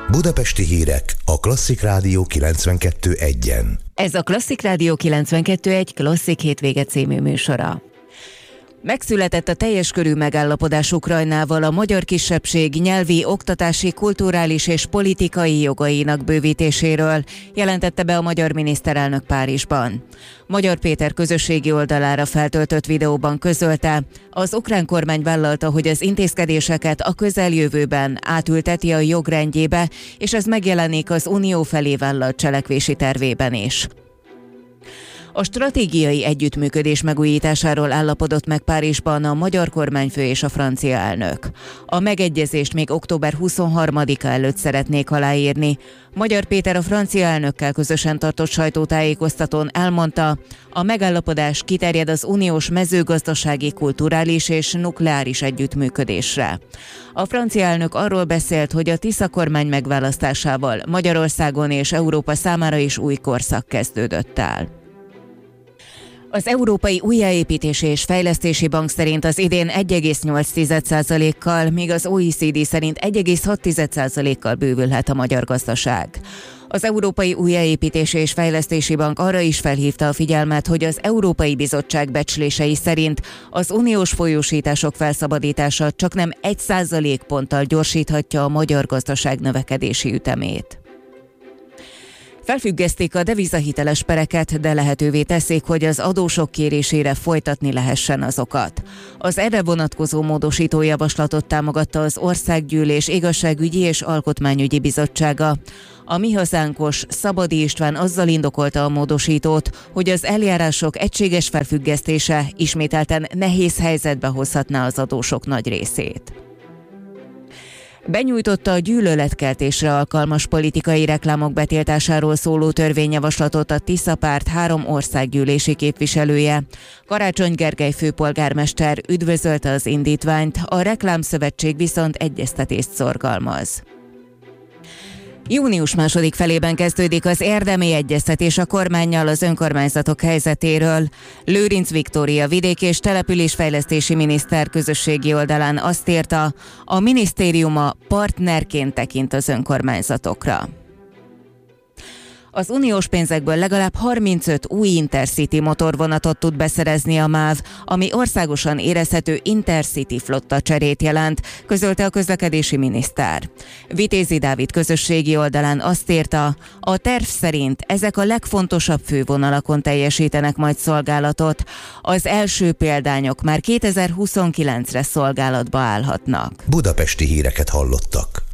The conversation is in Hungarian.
Budapesti hírek a Klasszik Rádió 92.1-en. Ez a Klasszik Rádió 92.1 Klasszik hétvége című műsora. Megszületett a teljes körű megállapodás Ukrajnával a magyar kisebbség nyelvi, oktatási, kulturális és politikai jogainak bővítéséről, jelentette be a magyar miniszterelnök Párizsban. Magyar Péter közösségi oldalára feltöltött videóban közölte, az ukrán kormány vállalta, hogy az intézkedéseket a közeljövőben átülteti a jogrendjébe, és ez megjelenik az Unió felé vállalt cselekvési tervében is. A stratégiai együttműködés megújításáról állapodott meg Párizsban a magyar kormányfő és a francia elnök. A megegyezést még október 23-a előtt szeretnék aláírni. Magyar Péter a francia elnökkel közösen tartott sajtótájékoztatón elmondta, a megállapodás kiterjed az uniós mezőgazdasági, kulturális és nukleáris együttműködésre. A francia elnök arról beszélt, hogy a Tisza kormány megválasztásával Magyarországon és Európa számára is új korszak kezdődött el. Az Európai Újjáépítési és Fejlesztési Bank szerint az idén 1,8%-kal, míg az OECD szerint 1,6%-kal bővülhet a magyar gazdaság. Az Európai Újjáépítési és Fejlesztési Bank arra is felhívta a figyelmet, hogy az Európai Bizottság becslései szerint az uniós folyósítások felszabadítása csaknem 1%-ponttal gyorsíthatja a magyar gazdaság növekedési ütemét. Felfüggesztik a devizahiteles pereket, de lehetővé teszik, hogy az adósok kérésére folytatni lehessen azokat. Az erre vonatkozó módosító javaslatot támogatta az Országgyűlés Igazságügyi és Alkotmányügyi Bizottsága. A Mi Hazánkos Szabadi István azzal indokolta a módosítót, hogy az eljárások egységes felfüggesztése ismételten nehéz helyzetbe hozhatná az adósok nagy részét. Benyújtotta a gyűlöletkeltésre alkalmas politikai reklámok betiltásáról szóló törvényjavaslatot a Tisza párt 3 országgyűlési képviselője. Karácsony Gergely főpolgármester üdvözölte az indítványt, a Reklámszövetség viszont egyeztetést szorgalmaz. Június második felében kezdődik az érdemi egyeztetés a kormánnyal az önkormányzatok helyzetéről. Lőrinc Viktória vidék- és településfejlesztési miniszter közösségi oldalán azt írta, a minisztériuma partnerként tekint az önkormányzatokra. Az uniós pénzekből legalább 35 új Intercity motorvonatot tud beszerezni a MÁV, ami országosan érezhető Intercity flotta cserét jelent, közölte a közlekedési miniszter. Vitézi Dávid közösségi oldalán azt írta, a terv szerint ezek a legfontosabb fővonalakon teljesítenek majd szolgálatot. Az első példányok már 2029-re szolgálatba állhatnak. Budapesti híreket hallottak.